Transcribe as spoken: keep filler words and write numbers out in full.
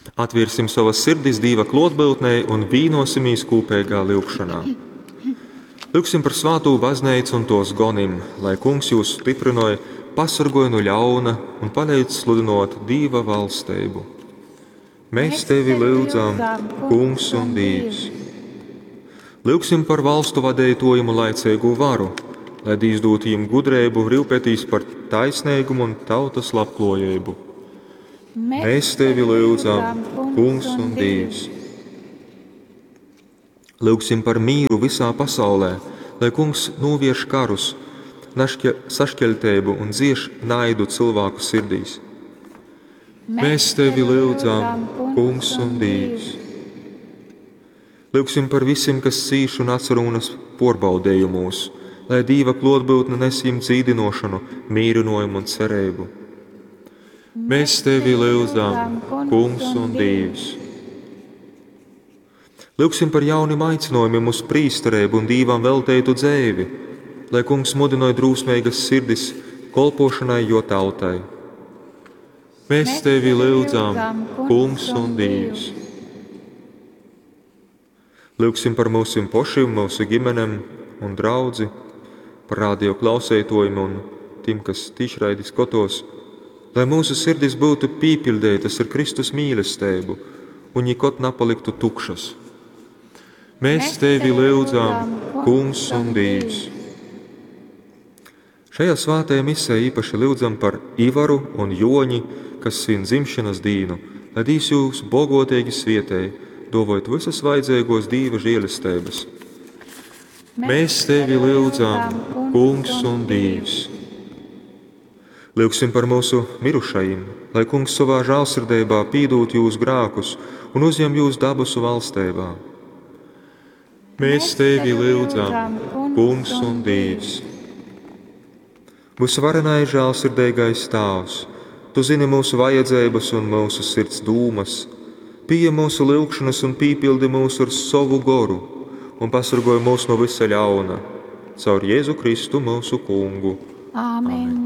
Atvērsim savas sirdis Dieva klātbūtnei un vīnosimies kopīgā lūgšanā. Lūgsim par svāto baznīcu un tos gonim, lai Kungs jūs stiprinoja, pasargoja no ļauna un palīdz sludinot Dieva valstību. Mēs tevi lūdzam, Kungs un Dievs. Lūgsim par valstu vadītojumu laicīgu varu, lai Dievs dot viņiem gudrību, rūpēties par taisnīgumu un tautas labklājību. Mēs tevi lūdzam, Kungs un Dievs. Lūgsim par mīru visā pasaulē, lai Kungs novērš karus, sašķeltību un dzieš naidu cilvēku sirdīs. Mēs tevi lūdzam, Kungs un Dievs. Lūgsim par visiem, kas cīš un atcerunas porbaudējumos, lai Dieva klātbūtne nes viņiem dzīdinošanu, mīrinojumu un cerību. Mēs tevi lūdzam, Kungs un Dievs. Lūgsim par jauniem aicinājumiem uz prīsterību un Dievam veltītu dzīvi, lai Kungs mudināja drūsmīgas sirdis kalpošanai jo tautai. Mēs tevi lūdzam, Kungs un Dievs. Lūgsim par mūsu pašiem, mūsu ģimenēm un draudzi, par radio klausētojiem un tiem, kas tiešraidi skatos, lai mūsu sirdis būtu pīpildētas ar Kristus mīlestību un nekad nepaliktu tukšas. Mēs tevi lūdzam, Kungs un Dievs. Šajā svētajā misē īpaši lūdzam par Ivaru un Joni, kas svin dzimšanas dienu, lai Dievs jūs bogotīgi svietēji, dovojot visas vajadzīgos Dieva žēlistības. Mēs tevi lūdzam, Kungs un Dievs. Lūgsim par mūsu mirušajiem, lai Kungs savā žēlsirdībā pīdot jūsu grēkus un uzņem jūs dabusu valstībā. Mēs tevi lūdzam, Kungs un Dievs. Mūsu varenais žēlsirdīgais Tēvs, tu zini mūsu vajadzības un mūsu sirds dūmas, pieņem mūsu lūgšanas un pīpildi mūs ar savu goru un pasargoj mūs no visa ļauna, caur Jēzu Kristu mūsu Kungu. Āmen.